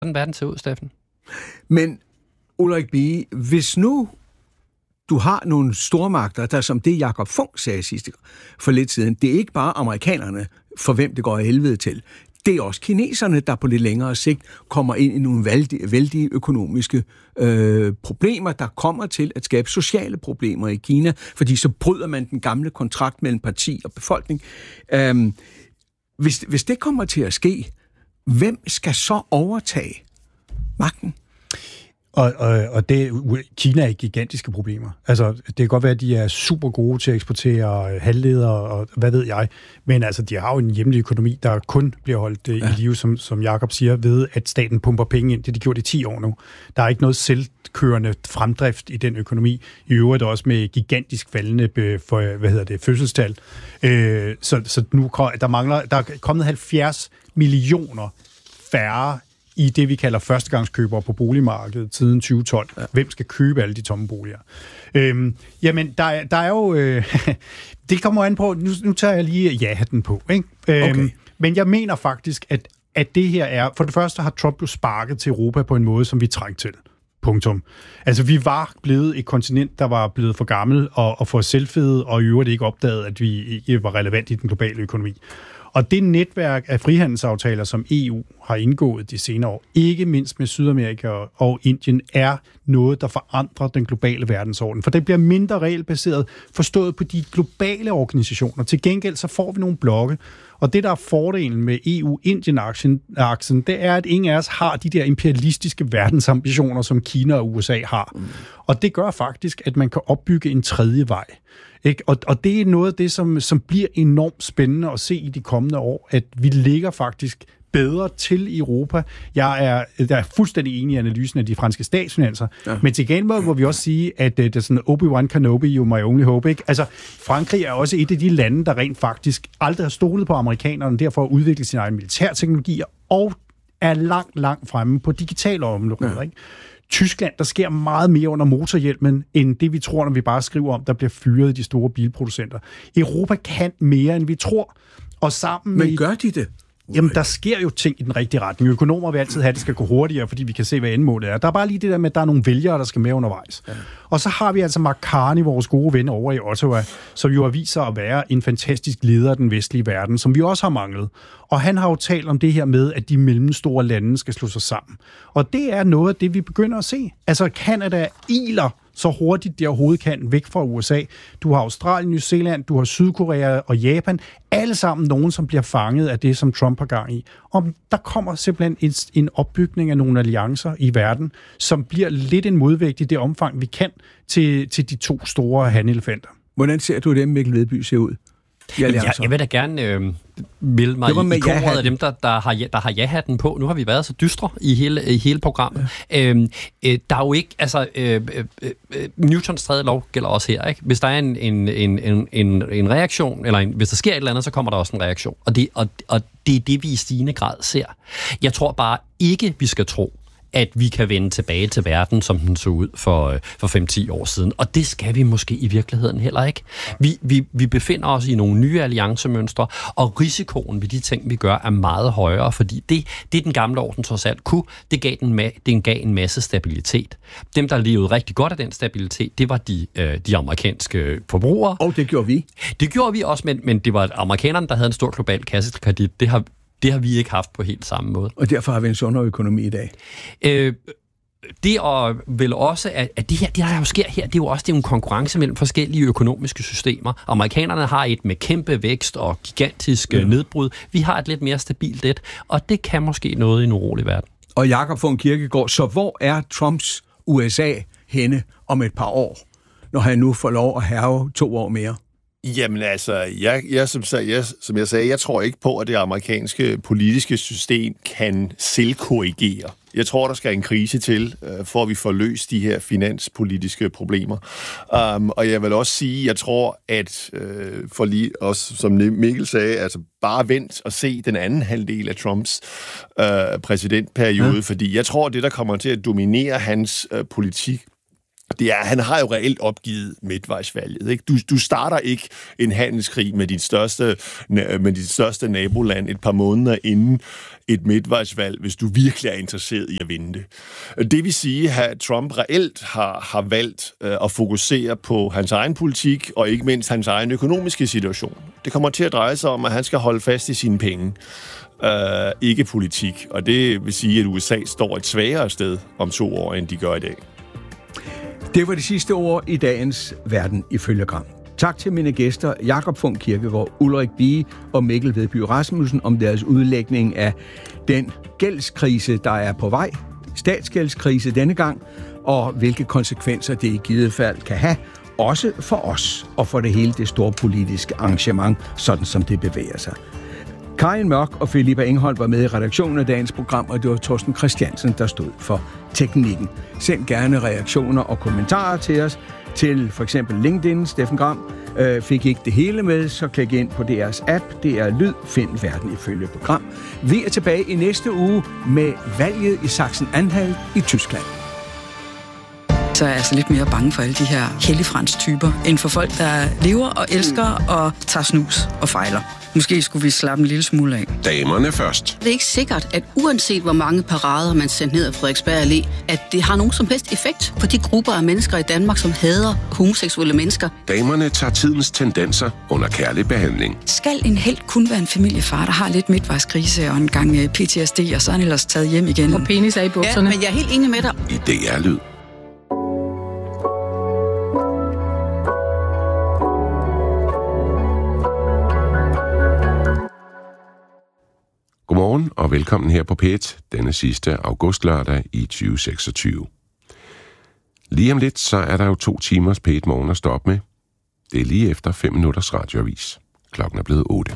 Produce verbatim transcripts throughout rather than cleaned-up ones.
Hvordan verden ser ud, Steffen? Men Ulrik Bie, hvis nu du har nogle stormagter, der som det Jakob Funk sagde sidste for lidt siden, det er ikke bare amerikanerne, for hvem det går af helvede til. Det er også kineserne, der på lidt længere sigt kommer ind i nogle vældige, vældige økonomiske øh, problemer, der kommer til at skabe sociale problemer i Kina, fordi så bryder man den gamle kontrakt mellem parti og befolkning. Øh, hvis, hvis det kommer til at ske, hvem skal så overtage magten? Og, og, og det, Kina er gigantiske problemer. Altså, det kan godt være, at de er super gode til at eksportere halvledere og hvad ved jeg, men altså, de har jo en hjemlig økonomi, der kun bliver holdt ja. i live, som, som Jakob siger, ved at staten pumper penge ind. Det har de gjort i ti år nu. Der er ikke noget selvkørende fremdrift i den økonomi. I øvrigt også med gigantisk faldende for, hvad hedder det, fødselstal. Øh, så, så nu der mangler, der er kommet halvfjerds millioner færre i det, vi kalder førstegangskøbere på boligmarkedet siden tyve tolv. Ja. Hvem skal købe alle de tomme boliger? Øhm, jamen, der, der er jo... Øh, det kommer an på... Nu, nu tager jeg lige ja-hatten på, ikke? Øhm, okay. Men jeg mener faktisk, at, at det her er... For det første har Trump jo sparket til Europa på en måde, som vi trængte til. Punktum. Altså, vi var blevet et kontinent, der var blevet for gammel og, og for selvfede, og i øvrigt ikke opdaget, at vi ikke var relevant i den globale økonomi. Og det netværk af frihandelsaftaler, som E U har indgået de senere år, ikke mindst med Sydamerika og Indien, er noget, der forandrer den globale verdensorden. For det bliver mindre regelbaseret, forstået på de globale organisationer. Til gengæld så får vi nogle blokke, og det, der er fordelen med E U-Indien-aksen, det er, at ingen af os har de der imperialistiske verdensambitioner, som Kina og U S A har. Mm. Og det gør faktisk, at man kan opbygge en tredje vej. Ikke? Og, og det er noget af det, som, som bliver enormt spændende at se i de kommende år, at vi ligger faktisk bedre til i Europa. Jeg er, jeg er fuldstændig enig i analysen af de franske statsfinanser, ja. Men til gengæld må vi også sige, at det er sådan Obi-Wan Kenobi, you my only hope, ikke? Altså, Frankrig er også et af de lande, der rent faktisk aldrig har stolet på amerikanerne, derfor at udvikle sine egne militærteknologier, og er langt, langt fremme på digitale områder, ja. Ikke? Tyskland, der sker meget mere under motorhjelmen, end det vi tror, når vi bare skriver om, der bliver fyret i de store bilproducenter. Europa kan mere, end vi tror. Og sammen Men med... gør de det? Jamen, der sker jo ting i den rigtige retning. Økonomer vil altid have, at det skal gå hurtigere, fordi vi kan se, hvad endmålet er. Der er bare lige det der med, at der er nogle vælgere, der skal med undervejs. Ja. Og så har vi altså Mark Carney, vores gode ven over i Ottawa, som jo har vist sig at være en fantastisk leder af den vestlige verden, som vi også har manglet. Og han har jo talt om det her med, at de mellemstore lande skal slå sig sammen. Og det er noget af det, vi begynder at se. Altså, Canada iler så hurtigt de overhovedet kan væk fra U S A. Du har Australien, New Zealand, du har Sydkorea og Japan. Alle sammen nogen, som bliver fanget af det, som Trump har gang i. Og der kommer simpelthen en, en opbygning af nogle alliancer i verden, som bliver lidt en modvægt i det omfang, vi kan til, til de to store handelefanter. Hvordan ser du det, Mikkel Vedby ser ud? Jeg, jeg vil da gerne øh, melde mig i, i koret af dem, der, der har, der har ja-hatten på. Nu har vi været så dystre i hele, i hele programmet. Ja. Øhm, øh, der er jo ikke... Altså, øh, øh, Newtons tredje lov gælder også her, ikke? Hvis der er en, en, en, en, en reaktion, eller en, hvis der sker et eller andet, så kommer der også en reaktion. Og det, og, og det er det, vi i stigende grad ser. Jeg tror bare ikke, vi skal tro, at vi kan vende tilbage til verden, som den så ud for, for fem til ti år siden. Og det skal vi måske i virkeligheden heller ikke. Vi, vi, vi befinder os i nogle nye alliancemønstre, og risikoen ved de ting, vi gør, er meget højere, fordi det, det den gamle orden trods alt kunne, det gav, den, det gav en masse stabilitet. Dem, der levede rigtig godt af den stabilitet, det var de, øh, de amerikanske forbrugere. Og det gjorde vi. Det gjorde vi også, men, men det var amerikanerne, der havde en stor global kassekredit. Det har Det har vi ikke haft på helt samme måde. Og derfor har vi en sundere økonomi i dag. Øh, det og vel også, at, at det her, det der jo sker her, det er jo også det er en konkurrence mellem forskellige økonomiske systemer. Amerikanerne har et med kæmpe vækst og gigantisk ja. nedbrud. Vi har et lidt mere stabilt et, og det kan måske noget i en urolig verden. Og Jakob von Kierkegaard, så hvor er Trumps U S A henne om et par år, når han nu får lov at hærge to år mere? Jamen altså, jeg, jeg, som, jeg, som jeg sagde, jeg tror ikke på, at det amerikanske politiske system kan selvkorrigere. Jeg tror, der skal en krise til, uh, for at vi får løst de her finanspolitiske problemer. Um, og jeg vil også sige, jeg tror, at uh, for lige også, som Mikkel sagde, altså bare vent og se den anden halvdel af Trumps uh, præsidentperiode, ja. Fordi jeg tror, at det, der kommer til at dominere hans uh, politik, Det er, han har jo reelt opgivet midtvejsvalget. Ikke? Du, du starter ikke en handelskrig med dit største, med dit største naboland et par måneder inden et midtvejsvalg, hvis du virkelig er interesseret i at vinde det. Det vil sige, at Trump reelt har, har valgt øh, at fokusere på hans egen politik, og ikke mindst hans egen økonomiske situation. Det kommer til at dreje sig om, at han skal holde fast i sine penge. Uh, ikke politik. Og det vil sige, at U S A står et svagere sted om to år, end de gør i dag. Det var de sidste ord i dagens Verden ifølge Gram. Tak til mine gæster, Jakob Funk Kirkegaard, Ulrik Bie og Mikkel Vedby Rasmussen om deres udlægning af den gældskrise, der er på vej, statsgældskrise denne gang, og hvilke konsekvenser det i givet fald kan have, også for os og for det hele det store politiske arrangement, sådan som det bevæger sig. Karin Mørk og Filippa Engholm var med i redaktionen af dagens program, og det var Torsten Christiansen, der stod for teknikken. Send gerne reaktioner og kommentarer til os, til for eksempel LinkedIn. Steffen Gram øh, fik ikke det hele med, så klik ind på D R's app, D R Lyd, find Verden ifølge program. Vi er tilbage i næste uge med valget i Sachsen-Anhalt i Tyskland. Så er jeg altså lidt mere bange for alle de her helligfrans-typer, end for folk, der lever og elsker og tager snus og fejler. Måske skulle vi slappe en lille smule af. Damerne først. Det er ikke sikkert, at uanset hvor mange parader man sender ned af Frederiksberg Allé, at det har nogen som helst effekt på de grupper af mennesker i Danmark, som hader homoseksuelle mennesker. Damerne tager tidens tendenser under kærlig behandling. Skal en helt kun være en familiefar, der har lidt midtvejskrise og en gang P T S D, og så er han ellers taget hjem igen? Og penis er i bukserne. Ja, men jeg er helt enig med dig. I D R-lyd. Godmorgen og velkommen her på P et, denne sidste augustlørdag i tyve seksogtyve. Lige om lidt, så er der jo to timers P et morgen at stå op med. Det er lige efter fem minutters radioavis. Klokken er blevet otte.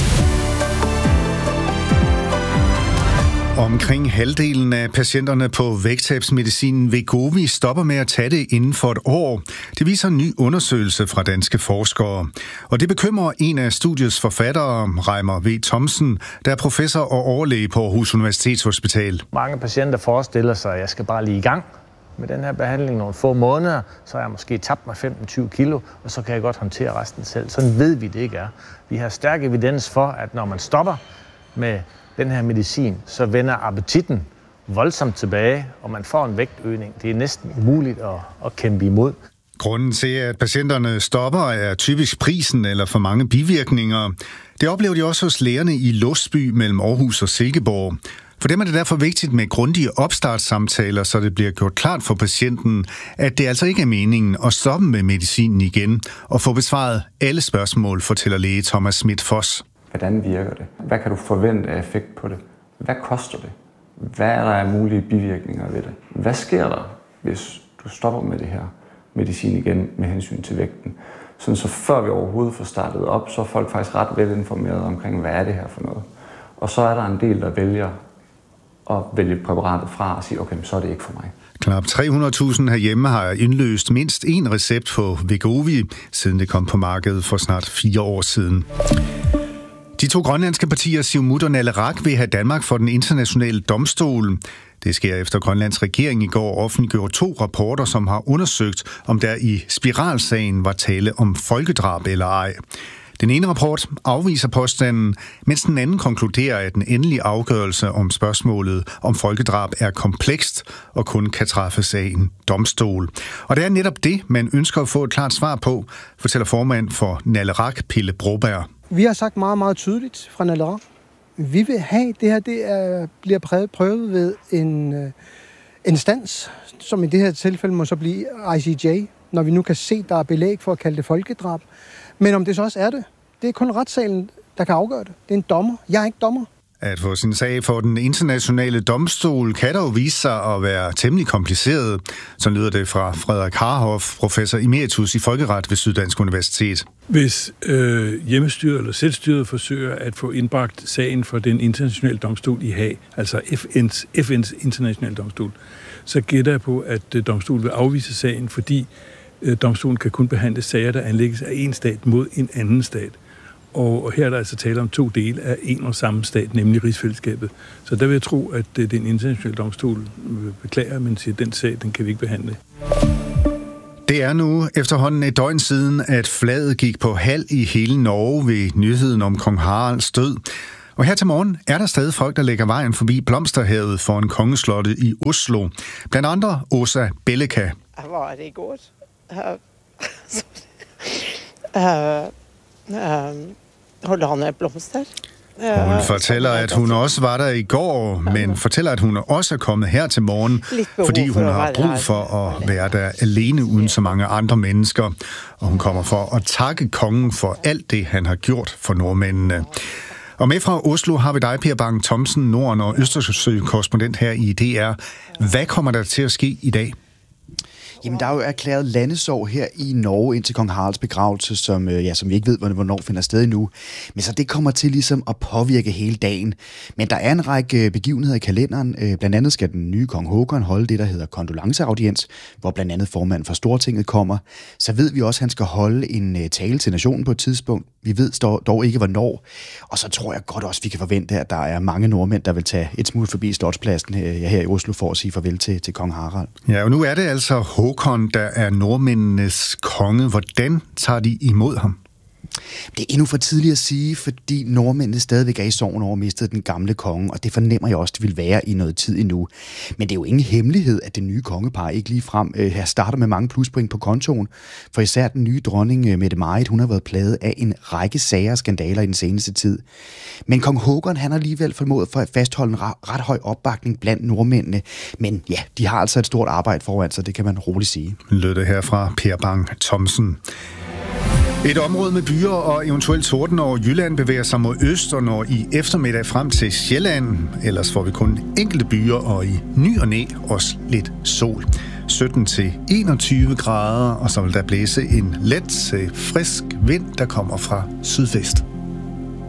Omkring halvdelen af patienterne på vægttabsmedicinen Wegovy stopper med at tage det inden for et år. Det viser en ny undersøgelse fra danske forskere. Og det bekymrer en af studiets forfattere, Reimer V. Thomsen, der er professor og overlæge på Aarhus Universitetshospital. Mange patienter forestiller sig, at jeg skal bare lige i gang med den her behandling nogle få måneder, så har jeg måske tabt mig femten til tyve kilo, og så kan jeg godt håndtere resten selv. Sådan ved vi det ikke er. Vi har stærk evidens for, at når man stopper med den her medicin, så vender appetitten voldsomt tilbage, og man får en vægtøgning. Det er næsten umuligt at, at kæmpe imod. Grunden til, at patienterne stopper, er typisk prisen eller for mange bivirkninger. Det oplever de også hos lægerne i Låsby mellem Aarhus og Silkeborg. For dem er det derfor vigtigt med grundige opstartssamtaler, så det bliver gjort klart for patienten, at det altså ikke er meningen at stoppe med medicinen igen og få besvaret alle spørgsmål, fortæller læge Thomas Schmidt-Foss. Hvordan virker det? Hvad kan du forvente af effekt på det? Hvad koster det? Hvad er der af mulige bivirkninger ved det? Hvad sker der, hvis du stopper med det her medicin igen med hensyn til vægten? Sådan så før vi overhovedet får startet op, så er folk faktisk ret velinformerede omkring, hvad er det her for noget. Og så er der en del, der vælger at vælge præparatet fra og sige, okay, så er det ikke for mig. Knap tre hundrede tusind herhjemme har indløst mindst én recept på Wegovy, siden det kom på markedet for snart fire år siden. De to grønlandske partier, Siumut og Naleraq, vil have Danmark for den internationale domstol. Det sker efter Grønlands regering i går offentliggjorde to rapporter, som har undersøgt, om der i spiralsagen var tale om folkedrab eller ej. Den ene rapport afviser påstanden, mens den anden konkluderer, at den endelige afgørelse om spørgsmålet om folkedrab er komplekst og kun kan træffes af en domstol. Og det er netop det, man ønsker at få et klart svar på, fortæller formand for Naleraq, Pille Broberg. Vi har sagt meget, meget tydeligt fra Naleraq. Vi vil have, det her det er, bliver prøvet ved en øh, instans, som i det her tilfælde må så blive I C J, når vi nu kan se, der er belæg for at kalde det folkedrab. Men om det så også er det, det er kun retssalen, der kan afgøre det. Det er en dommer. Jeg er ikke dommer. At få sin sag for den internationale domstol kan dog vise sig at være temmelig kompliceret. Så lyder det fra Frederik Harhoff, professor emeritus i folkeret ved Syddansk Universitet. Hvis øh, hjemmestyret eller selvstyret forsøger at få indbragt sagen for den internationale domstol i Haag, altså F N's, F N's internationale domstol, så gætter jeg på, at øh, domstolen vil afvise sagen, fordi øh, domstolen kan kun behandle sager, der anlægges af en stat mod en anden stat. Og her er der altså tale om to dele af en og samme stat, nemlig rigsfællesskabet. Så der vil jeg tro, at den internationale domstol beklager, men siger, at den sag, den kan vi ikke behandle. Det er nu efterhånden et døgn siden, at flaget gik på halv i hele Norge ved nyheden om kong Haralds død. Og her til morgen er der stadig folk, der lægger vejen forbi Blomsterhavet foran kongeslottet i Oslo. Blandt andre Åsa Belleka. Var det godt? Uh, uh, Holder han blomster? Hun fortæller, at hun også var der i går, men fortæller, at hun også er kommet her til morgen, fordi hun har brug for at være der alene uden så mange andre mennesker. Og hun kommer for at takke kongen for alt det, han har gjort for nordmændene. Og med fra Oslo har vi dig, Per Bang Thomsen, Norden- og Østersø-korrespondent her i D R. Hvad kommer der til at ske i dag? Jamen, der er jo erklæret landesorg her i Norge indtil kong Haralds begravelse, som, ja, som vi ikke ved, hvornår finder sted endnu. Men så det kommer til ligesom at påvirke hele dagen. Men der er en række begivenheder i kalenderen. Blandt andet skal den nye kong Håkon holde det, der hedder kondolenceaudiens, hvor blandt andet formanden for Stortinget kommer. Så ved vi også, at han skal holde en tale til nationen på et tidspunkt. Vi ved dog ikke, hvornår. Og så tror jeg godt også, vi kan forvente, at der er mange nordmænd, der vil tage et smut forbi Slotspladsen her i Oslo for at sige farvel til, til kong Harald. Ja, og nu er det altså Håkon, der er nordmændenes konge. Hvordan tager de imod ham? Det er endnu for tidligt at sige, fordi nordmændene stadigvæk er i sorgen over at miste den gamle konge, og det fornemmer jeg også, det vil være i noget tid endnu. Men det er jo ingen hemmelighed, at det nye kongepar ikke lige frem øh, her starter med mange pluspoint på kontoen, for især den nye dronning øh, Mette-Marit, hun har været plaget af en række sager og skandaler i den seneste tid. Men kong Håkon, han har alligevel formået for at fastholde en ret høj opbakning blandt nordmændene, men ja, de har altså et stort arbejde foran sig, det kan man roligt sige. Lød det her fra Per Bang Thomsen. Et område med byer og eventuelt torden over Jylland bevæger sig mod øst og når i eftermiddag frem til Sjælland. Ellers får vi kun enkelte byer og i ny og næ også lidt sol. sytten til enogtyve grader, og så vil der blæse en let, frisk vind, der kommer fra sydvest.